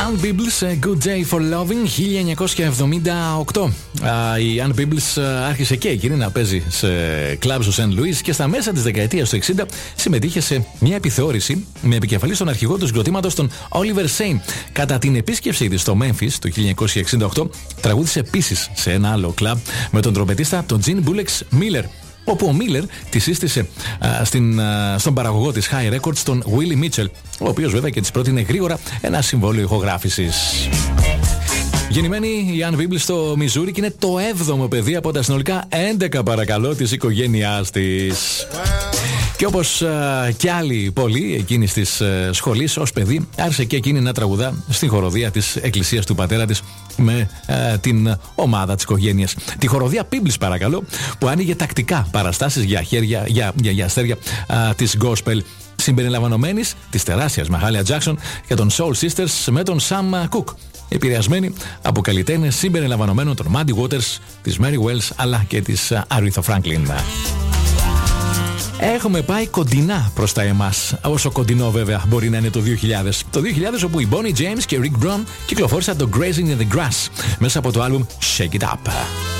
Ann Peebles, Good Day for Loving, 1978. Η Ann Peebles άρχισε και εκείνη να παίζει σε κλαμπ στο Σεντ Λουίς και στα μέσα της δεκαετίας του 60 συμμετείχε σε μια επιθεώρηση με επικεφαλή στον αρχηγό του συγκροτήματος, τον Oliver Sane. Κατά την επίσκεψή της στο Memphis το 1968, τραγούδισε επίσης σε ένα άλλο κλαμπ με τον τρομπετίστα τον Gene Bulex Miller, όπου ο Μίλερ τη σύστησε στον παραγωγό της High Records, τον Willie Mitchell, ο οποίος βέβαια και της πρότεινε γρήγορα ένα συμβόλαιο ηχογράφησης. Γεννημένη η Ann Peebles στο Μιζούρι και είναι το 7ο παιδί από τα συνολικά 11 παρακαλώ της οικογένειάς της. Και όπως και άλλοι πολλοί εκείνης της σχολής, ως παιδί άρχισε και εκείνη να τραγουδά στην χοροδία της εκκλησίας του πατέρα της με την ομάδα της οικογένειας. Τη χοροδία Peebles παρακαλώ, που άνοιγε τακτικά παραστάσεις για αστέρια της gospel, συμπεριλαμβανομένης της τεράστιας Mahalia Jackson και των Soul Sisters με τον Sam Cooke, επηρεασμένη από καλλιτέχνες συμπεριλαμβανομένων των Muddy Waters, της Mary Wells αλλά και της Aretha Franklin. Έχουμε πάει κοντινά προς τα εμάς, όσο κοντινό βέβαια μπορεί να είναι το 2000. Το 2000 όπου οι Bonnie James και Rick Brown κυκλοφόρησαν το Grazing in the Grass μέσα από το άλμπουμ Shake It Up.